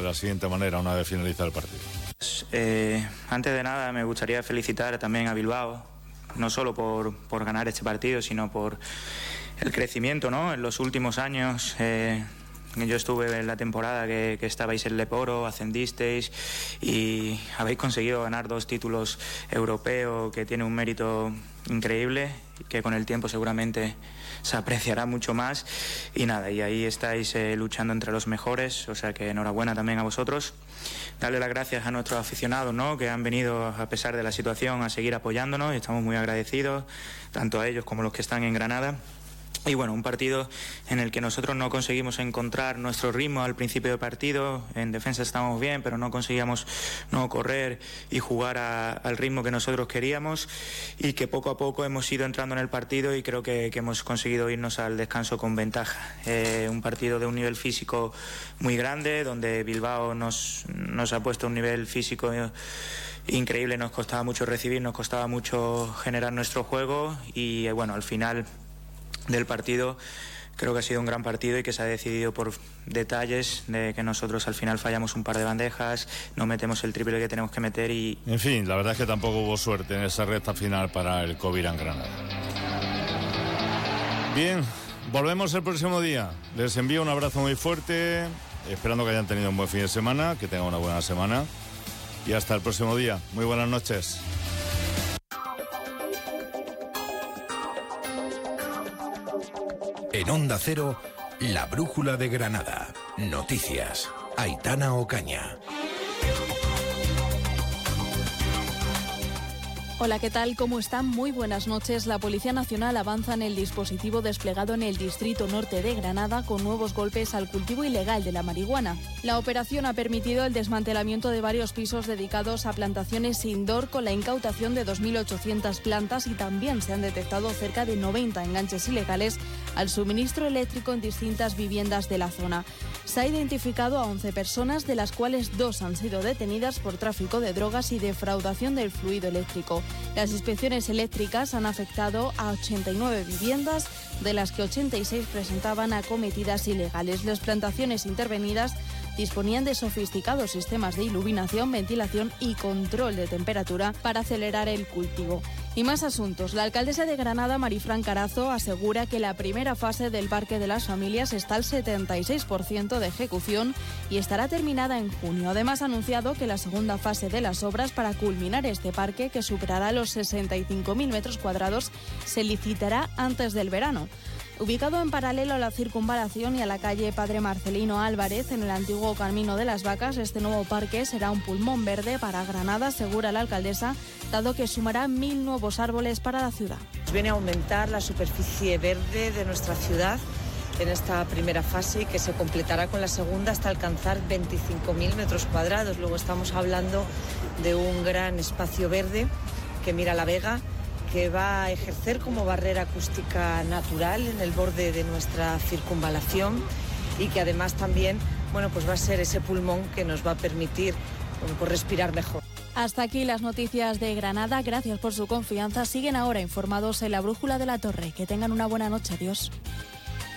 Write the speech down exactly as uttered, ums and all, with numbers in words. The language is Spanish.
la siguiente manera una vez finalizado el partido. Eh, antes de nada me gustaría felicitar también a Bilbao, no solo por, por ganar este partido, sino por el crecimiento, ¿no? En los últimos años. Eh, Yo estuve en la temporada que, que estabais en Leporo, ascendisteis y habéis conseguido ganar dos títulos europeos, que tiene un mérito increíble, que con el tiempo seguramente se apreciará mucho más. Y nada, y ahí estáis eh, luchando entre los mejores, o sea que enhorabuena también a vosotros. Darle las gracias a nuestros aficionados, ¿no?, que han venido a pesar de la situación a seguir apoyándonos, y estamos muy agradecidos, tanto a ellos como a los que están en Granada. Y bueno, un partido en el que nosotros no conseguimos encontrar nuestro ritmo al principio del partido. En defensa estábamos bien, pero no conseguíamos no correr y jugar a, al ritmo que nosotros queríamos, y que poco a poco hemos ido entrando en el partido y creo que, que hemos conseguido irnos al descanso con ventaja. Eh, un partido de un nivel físico muy grande, donde Bilbao nos, nos ha puesto un nivel físico increíble. Nos costaba mucho recibir, nos costaba mucho generar nuestro juego, y eh, bueno, al final del partido creo que ha sido un gran partido y que se ha decidido por detalles, de que nosotros al final fallamos un par de bandejas, no metemos el triple que tenemos que meter y... En fin, la verdad es que tampoco hubo suerte en esa recta final para el Covirán Granada. Bien, volvemos el próximo día. Les envío un abrazo muy fuerte, esperando que hayan tenido un buen fin de semana, que tengan una buena semana, y hasta el próximo día. Muy buenas noches. En Onda Cero, la brújula de Granada. Noticias. Aitana Ocaña. Hola, ¿qué tal? ¿Cómo están? Muy buenas noches. La Policía Nacional avanza en el dispositivo desplegado en el distrito norte de Granada con nuevos golpes al cultivo ilegal de la marihuana. La operación ha permitido el desmantelamiento de varios pisos dedicados a plantaciones indoor con la incautación de dos mil ochocientas plantas, y también se han detectado cerca de noventa enganches ilegales al suministro eléctrico en distintas viviendas de la zona. Se ha identificado a once personas, de las cuales dos han sido detenidas por tráfico de drogas y defraudación del fluido eléctrico. Las inspecciones eléctricas han afectado a ochenta y nueve viviendas, de las que ochenta y seis presentaban acometidas ilegales. Las plantaciones intervenidas disponían de sofisticados sistemas de iluminación, ventilación y control de temperatura para acelerar el cultivo. Y más asuntos. La alcaldesa de Granada, Marifran Carazo, asegura que la primera fase del Parque de las Familias está al setenta y seis por ciento de ejecución y estará terminada en junio. Además, ha anunciado que la segunda fase de las obras para culminar este parque, que superará los sesenta y cinco mil metros cuadrados, se licitará antes del verano. Ubicado en paralelo a la circunvalación y a la calle Padre Marcelino Álvarez, en el antiguo Camino de las Vacas, este nuevo parque será un pulmón verde para Granada, asegura la alcaldesa, dado que sumará mil nuevos árboles para la ciudad. Viene a aumentar la superficie verde de nuestra ciudad en esta primera fase, que se completará con la segunda hasta alcanzar veinticinco mil metros cuadrados. Luego estamos hablando de un gran espacio verde que mira la Vega, que va a ejercer como barrera acústica natural en el borde de nuestra circunvalación, y que además también, bueno, pues va a ser ese pulmón que nos va a permitir, bueno, pues respirar mejor. Hasta aquí las noticias de Granada. Gracias por su confianza. Siguen ahora informados en la Brújula de la Torre. Que tengan una buena noche. Adiós.